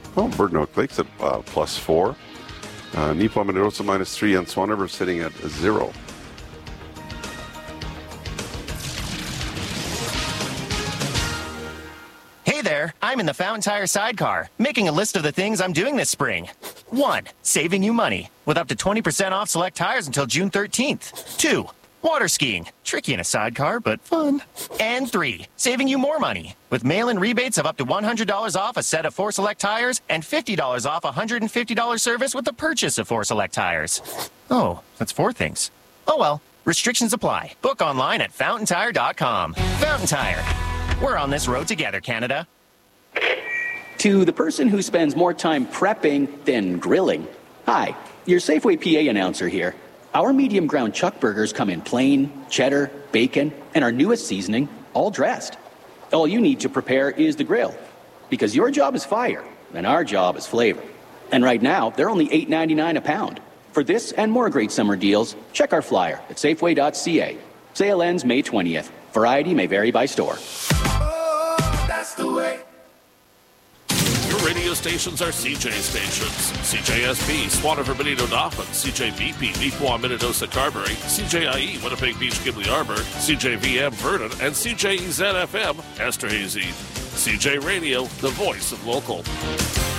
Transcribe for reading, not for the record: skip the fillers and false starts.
Oh, Birdnoak Lake's at +4. Nipo Mendoza -3, and Swan River sitting at 0. Hey there, I'm in the Fountain Tire sidecar, making a list of the things I'm doing this spring. 1. Saving you money, with up to 20% off select tires until June 13th. 2. Water skiing, tricky in a sidecar, but fun. And 3. Saving you more money, with mail-in rebates of up to $100 off a set of 4 select tires and $50 off a $150 service with the purchase of 4 select tires. Oh, that's 4 things. Oh well, restrictions apply. Book online at fountaintire.com. Fountain Tire. We're on this road together, Canada. To the person who spends more time prepping than grilling. Hi, your Safeway PA announcer here. Our medium ground chuck burgers come in plain, cheddar, bacon, and our newest seasoning, all dressed. All you need to prepare is the grill. Because your job is fire, and our job is flavor. And right now, they're only $8.99 a pound. For this and more great summer deals, check our flyer at safeway.ca. Sale ends May 20th. Variety may vary by store. Oh, that's the way. Your radio stations are CJ stations. CJSB, Swan River, Benito, Dauphin, CJVP, Nipawin, Minnedosa, Carberry, CJIE, Winnipeg Beach, Gimli Arbor, CJVM, Vernon, and CJEZ-FM, Esterhazy. CJ Radio, the voice of local.